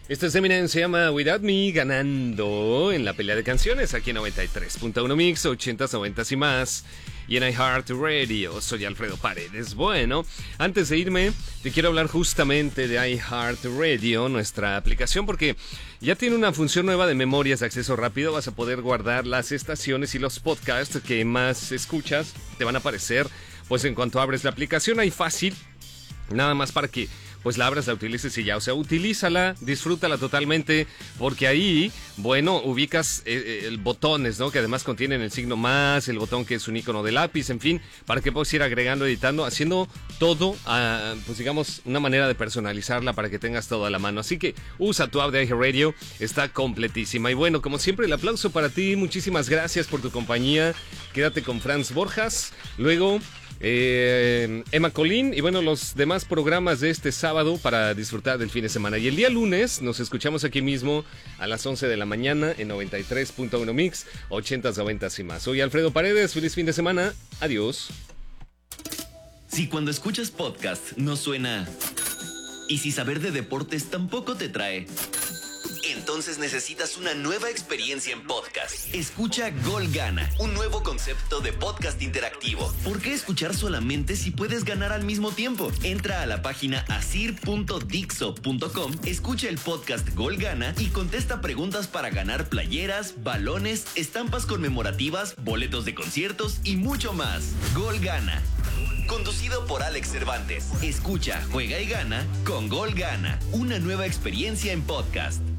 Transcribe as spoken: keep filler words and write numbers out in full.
Este es Eminem, se llama Without Me, ganando en la pelea de canciones aquí en noventa y tres punto uno Mix, ochentas, noventas y más. Y en iHeartRadio, soy Alfredo Paredes. Bueno, antes de irme, te quiero hablar justamente de iHeartRadio, nuestra aplicación, porque ya tiene una función nueva de memorias de acceso rápido. Vas a poder guardar las estaciones y los podcasts que más escuchas. Te van a aparecer, pues en cuanto abres la aplicación, ahí fácil, nada más para que pues la abras, la utilices y ya. O sea, utilízala, disfrútala totalmente, porque ahí, bueno, ubicas eh, eh, botones, ¿no? Que además contienen el signo más, el botón que es un icono de lápiz, en fin, para que puedas ir agregando, editando, haciendo todo, a, pues digamos, una manera de personalizarla para que tengas todo a la mano. Así que usa tu app de iHeartRadio, está completísima. Y bueno, como siempre, el aplauso para ti. Muchísimas gracias por tu compañía. Quédate con Franz Borjas. Luego Eh, Emma Colín y bueno, los demás programas de este sábado para disfrutar del fin de semana. Y el día lunes nos escuchamos aquí mismo a las once de la mañana en noventa y tres punto uno Mix, ochentas, noventas y más. Soy Alfredo Paredes, feliz fin de semana, adiós. Si cuando escuchas podcast no suena y si saber de deportes tampoco te trae, entonces necesitas una nueva experiencia en podcast. Escucha Gol Gana, un nuevo concepto de podcast interactivo. ¿Por qué escuchar solamente si puedes ganar al mismo tiempo? Entra a la página asir punto dixo punto com, escucha el podcast Gol Gana y contesta preguntas para ganar playeras, balones, estampas conmemorativas, boletos de conciertos y mucho más. Gol Gana, conducido por Alex Cervantes. Escucha, juega y gana con Gol Gana, una nueva experiencia en podcast.